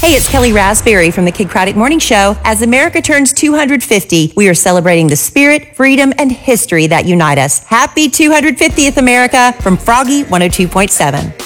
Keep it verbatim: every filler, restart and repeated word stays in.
Hey, it's Kelly Raspberry from the Kid Craddock Morning Show. As America turns two hundred fifty, we are celebrating the spirit, freedom, and history that unite us. Happy two hundred fiftieth, America, from Froggy one oh two point seven.